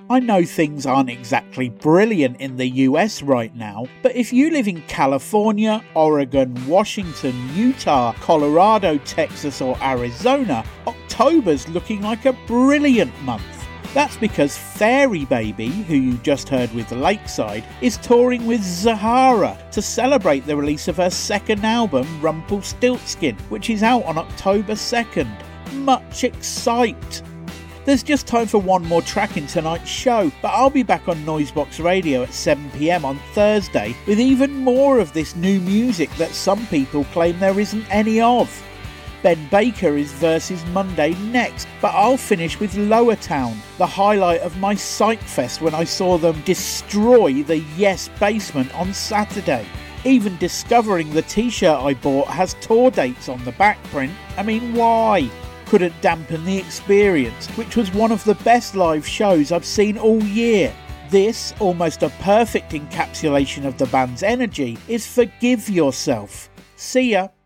I know things aren't exactly brilliant in the US right now, but if you live in California, Oregon, Washington, Utah, Colorado, Texas or Arizona, October's looking like a brilliant month. That's because Fairy Baby, who you just heard with Lakeside, is touring with Zahara to celebrate the release of her second album, Rumpelstiltskin, which is out on October 2nd. Much excite! There's just time for one more track in tonight's show, but I'll be back on Noisebox Radio at 7 PM on Thursday with even more of this new music that some people claim there isn't any of. Ben Baker is Versus Monday next, but I'll finish with Lower Town, the highlight of my Psychfest when I saw them destroy the Yes basement on Saturday. Even discovering the t-shirt I bought has tour dates on the back print. I mean, why? Couldn't dampen the experience, which was one of the best live shows I've seen all year. This, almost a perfect encapsulation of the band's energy, is Forgive Yourself. See ya!